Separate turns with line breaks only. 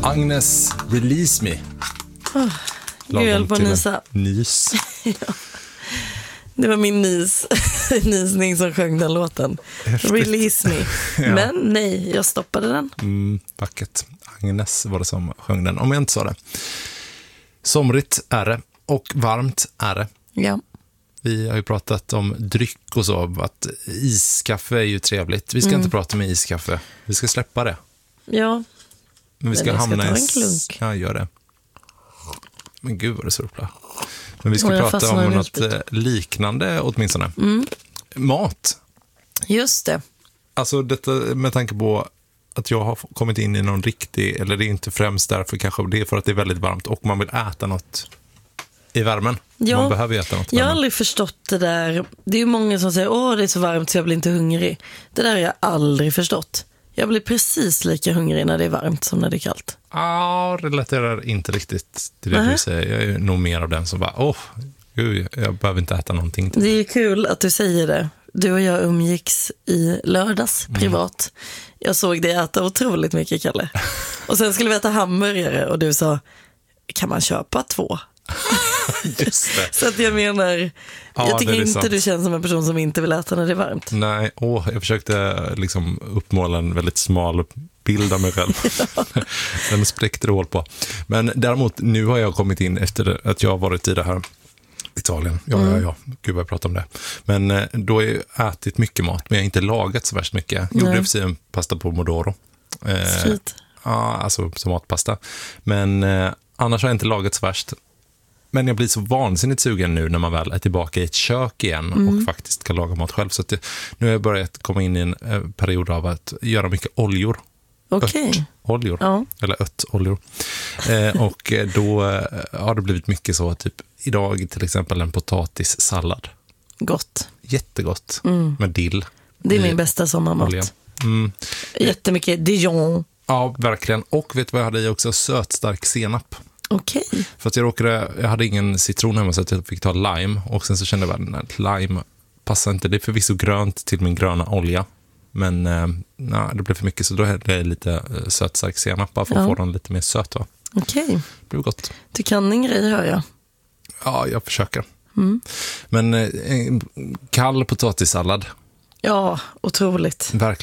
Agnes, Release Me.
Jag höll på att nysa.
Nys.
Ja. Det var min nysning som sjöng den låten. Häftigt. Release Me. Ja. Men nej, jag stoppade den.
Vackert. Agnes var det som sjöng den, om jag inte sa det. Somrigt är det och varmt är det.
Ja.
Vi har ju pratat om dryck och så, att iskaffe är ju trevligt. Vi ska inte prata om iskaffe. Vi ska släppa det.
Ja.
Men vi ska hamna
ta en klunk.
Ja, gör det. Men gud vad det surplar. Men vi ska prata om något liknande åtminstone. Mat.
Just det.
Alltså detta med tanke på att jag har kommit in i någon riktig, eller det är inte främst därför kanske, det är för att det är väldigt varmt och man vill äta något i värmen.
Ja,
man behöver äta något i värmen.
Jag har aldrig förstått det där. Det är ju många som säger, det är så varmt så jag blir inte hungrig. Det där har jag aldrig förstått. Jag blir precis lika hungrig när det är varmt som när det är kallt.
Relaterar inte riktigt till det du säger. Jag är nog mer av den som bara, gud, jag behöver inte äta någonting.
Det är kul att du säger det. Du och jag umgicks i lördags privat. Jag såg dig äta otroligt mycket, Kalle. Och sen skulle vi äta hamburgare och du sa, kan man köpa 2?
Just det.
Så att jag menar, jag tycker inte
sant.
Du känns som en person som inte vill äta när det är varmt.
Nej, jag försökte liksom uppmåla en väldigt smal bild av mig själv. Den spräckte det hål på. Men däremot, nu har jag kommit in efter att jag har varit i det här Italien. Ja. Gud vad jag pratar om det. Men då har jag ätit mycket mat, men jag har inte lagat så värst mycket. Jag gjorde för sig en pasta pomodoro. Alltså tomatpasta. Men annars har jag inte lagat så värst. Men jag blir så vansinnigt sugen nu när man väl är tillbaka i ett kök igen och faktiskt kan laga mat själv. Så att nu har jag börjat komma in i en period av att göra mycket oljor.
Okej.
Oljor. Eller örtoljor. Och då har det blivit mycket så, typ idag till exempel en potatissallad.
Gott.
Jättegott. Med dill.
Det är min bästa sommarmat. Jättemycket Dijon.
Ja, verkligen. Och vet du vad jag hade i också? Sötstark senap.
Okej.
För att jag hade ingen citron hemma så att jag fick ta lime. Och sen så kände jag att lime passar inte. Det är förvisso grönt till min gröna olja. Men det blev för mycket, så då hade jag lite sötstark senap bara för att få den lite mer söt.
Okej.
Det blev gott.
Du kan en grej, hör jag.
Ja, jag försöker. Men kall potatissallad.
Ja, otroligt.
Verkligen.